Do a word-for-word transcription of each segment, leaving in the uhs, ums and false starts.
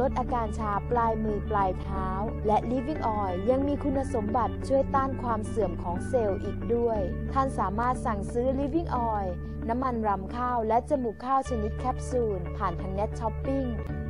ลดอาการชาปลายมือปลายเท้าและ Living Oil ยังมีคุณสมบัติช่วยต้านความเสื่อมของเซลล์อีกด้วยท่านสามารถสั่งซื้อ Living Oil น้ำมันรำข้าวและจมูกข้าวชนิดแคปซูลผ่านทาง Net Shopping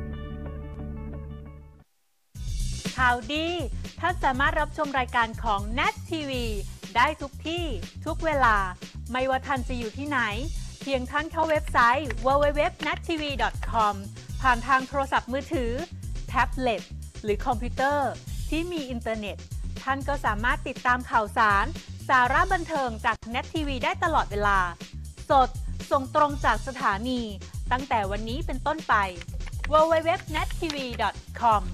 ข่าวดีท่านสามารถรับชมรายการของ Net ที วี ได้ทุกที่ทุกเวลาไม่ว่าท่านจะอยู่ที่ไหนเพียงท่านเข้าเว็บไซต์ ดับเบิลยู ดับเบิลยู ดับเบิลยู ดอท เน็ต ที วี ดอท คอม ผ่านทางโทรศัพท์มือถือแท็บเล็ตหรือคอมพิวเตอร์ที่มีอินเทอร์เน็ตท่านก็สามารถติดตามข่าวสารสาระบันเทิงจาก Net ที วี ได้ตลอดเวลาสดส่งตรงจากสถานีตั้งแต่วันนี้เป็นต้นไป ดับเบิลยู ดับเบิลยู ดับเบิลยู ดอท เน็ต ที วี ดอท คอม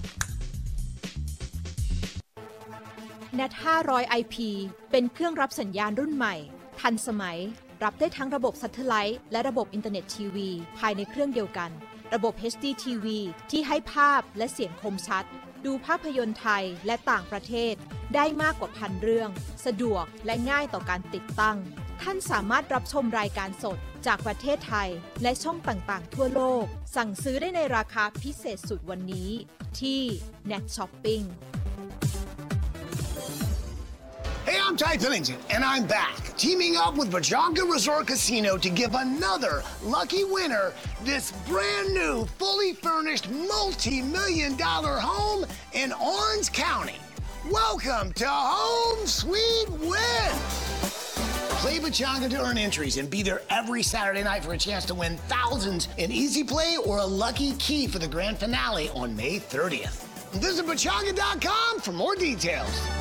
เน็ต ห้าร้อย ไอ พี เป็นเครื่องรับสัญญาณรุ่นใหม่ทันสมัยรับได้ทั้งระบบซัตเทไลท์และระบบอินเทอร์เน็ตทีวีภายในเครื่องเดียวกันระบบ เอช ดี ที วี ที่ให้ภาพและเสียงคมชัดดูภาพยนตร์ไทยและต่างประเทศได้มากกว่าพันเรื่องสะดวกและง่ายต่อการติดตั้งท่านสามารถรับชมรายการสดจากประเทศไทยและช่องต่างๆทั่วโลกสั่งซื้อได้ในราคาพิเศษสุดวันนี้ที่ Net Shopping Hey, I'm Ty Pennington, and I'm back, teaming up with Pechanga Resort Casino to give another lucky winner this brand new, fully furnished, multi-million dollar home in Orange County. Welcome to Home Sweet Win! Play Pechanga to earn entries and be there every Saturday night for a chance to win thousands in easy play or a lucky key for the grand finale on May thirtieth. Visit Pechanga dot com for more details.